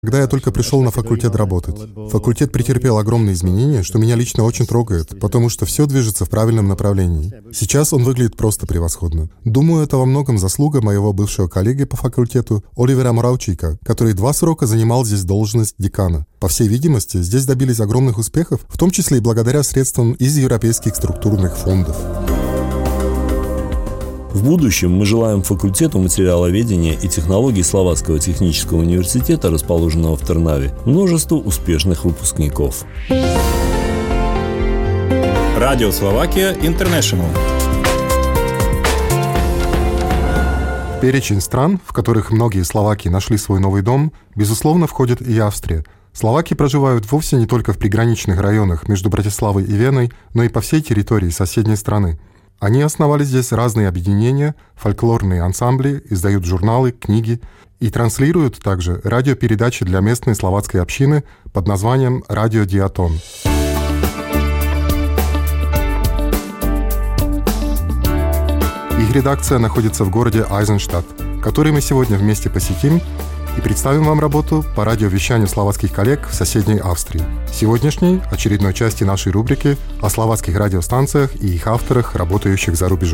Когда я только пришел на факультет работать, факультет претерпел огромные изменения, что меня лично очень трогает, потому что все движется в правильном направлении. Сейчас он выглядит просто превосходно. Думаю, это во многом заслуга моего бывшего коллеги по факультету Оливера Муравчика, который 2 срока занимал здесь должность декана. По всей видимости, здесь добились огромных успехов, в том числе и благодаря средствам из европейских структурных фондов. В будущем мы желаем факультету материаловедения и технологий Словацкого технического университета, расположенного в Трнаве, множеству успешных выпускников. Радио Словакия Интернешнл. В перечень стран, в которых многие словаки нашли свой новый дом, безусловно, входит и Австрия. Словаки проживают вовсе не только в приграничных районах между Братиславой и Веной, но и по всей территории соседней страны. Они основали здесь разные объединения, фольклорные ансамбли, издают журналы, книги и транслируют также радиопередачи для местной словацкой общины под названием «Радио Диатон». Их редакция находится в городе Айзенштадт, который мы сегодня вместе посетим и представим вам работу по радиовещанию словацких коллег в соседней Австрии. Сегодняшней очередной части нашей рубрики о словацких радиостанциях и их авторах, работающих за рубежом.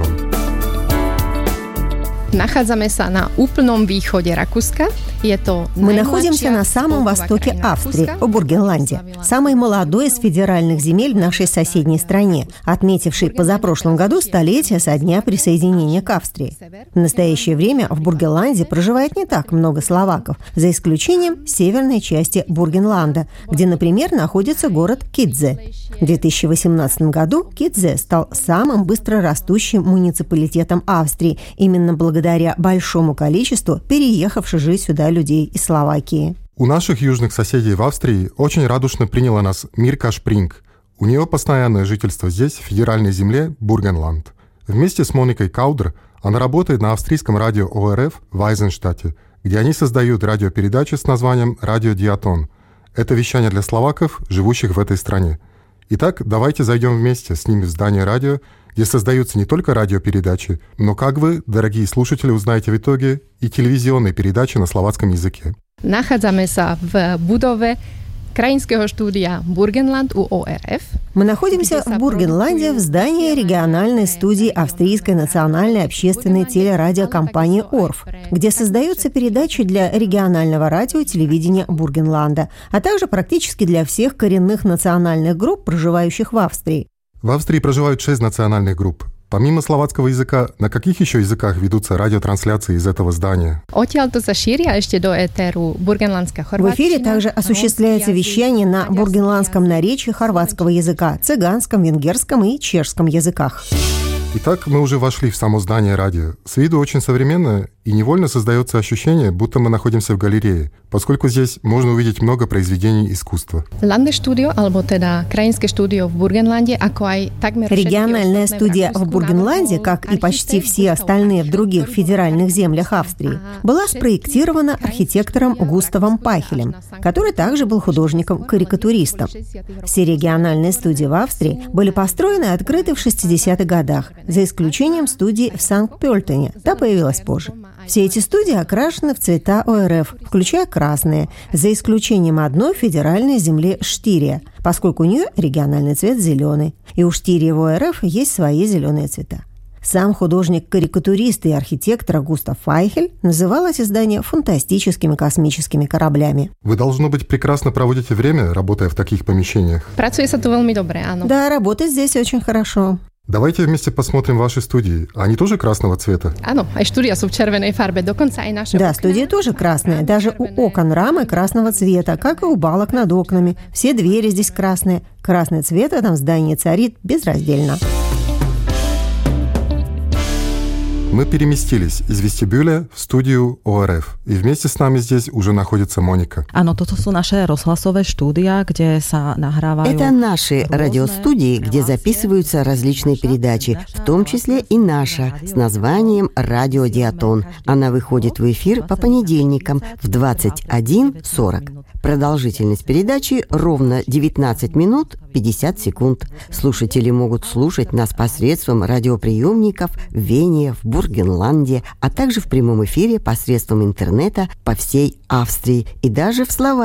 Nachádzame sa na úplnom východe Rakúska. Мы находимся на самом востоке Австрии, в Бургенланде, самой молодой из федеральных земель в нашей соседней стране, отметившей позапрошлом году столетие со дня присоединения к Австрии. В настоящее время в Бургенланде проживает не так много словаков, за исключением северной части Бургенланда, где, например, находится город Кидзе. В 2018 году Кидзе стал самым быстрорастущим муниципалитетом Австрии, именно благодаря большому количеству переехавших жить сюда людей из Словакии. У наших южных соседей в Австрии очень радушно приняла нас Мирка Шпринг. У нее постоянное жительство здесь, в федеральной земле Бургенланд. Вместе с Моникой Каудр она работает на австрийском радио ОРФ в Айзенштадте, где они создают радиопередачи с названием «Радио Диатон». Это вещание для словаков, живущих в этой стране. Итак, давайте зайдем вместе с ними в здание радио, где создаются не только радиопередачи, но, как вы, дорогие слушатели, узнаете в итоге и телевизионные передачи на словацком языке. Nachádzame sa v budove Краинского студия Бургенланд у ОРФ. Мы находимся в Бургенланде в здании региональной студии Австрийской национальной общественной телерадиокомпании ОРФ, где создаются передачи для регионального радио и телевидения Бургенланда, а также практически для всех коренных национальных групп, проживающих в Австрии. В Австрии проживают 6 национальных групп. Помимо словацкого языка, на каких еще языках ведутся радиотрансляции из этого здания? В эфире также осуществляется вещание на бургенландском наречии хорватского языка, цыганском, венгерском и чешском языках. Итак, мы уже вошли в само здание радио. С виду очень современное, и невольно создается ощущение, будто мы находимся в галерее, поскольку здесь можно увидеть много произведений искусства. Региональная студия в Бургенланде, как и почти все остальные в других федеральных землях Австрии, была спроектирована архитектором Густавом Пахелем, который также был художником-карикатуристом. Все региональные студии в Австрии были построены и открыты в 60-х годах, за исключением студии в Санкт-Пёльтене, та появилась позже. Все эти студии окрашены в цвета ОРФ, включая красные, за исключением одной федеральной земли Штирия, поскольку у нее региональный цвет зеленый, и у Штирии в ОРФ есть свои зеленые цвета. Сам художник-карикатурист и архитектор Густав Пахель называл эти здания фантастическими космическими кораблями. Вы, должно быть, прекрасно проводите время, работая в таких помещениях. Да, работать здесь очень хорошо. Давайте вместе посмотрим ваши студии. Они тоже красного цвета? Да, студии тоже красные. Даже у окон рамы красного цвета, как и у балок над окнами. Все двери здесь красные. Красный цвет в этом здании царит безраздельно. Мы переместились из вестибюля в студию ОРФ. И вместе с нами здесь уже находится Моника. Это наши радиостудии, где записываются различные передачи, в том числе и наша, с названием «Радио Диатон». Она выходит в эфир по понедельникам в 21:40. Продолжительность передачи ровно 19 минут 50 секунд. Слушатели могут слушать нас посредством радиоприемников в Вене, в Бургенланде, а также в прямом эфире посредством интернета по всей Австрии и даже в Словакии.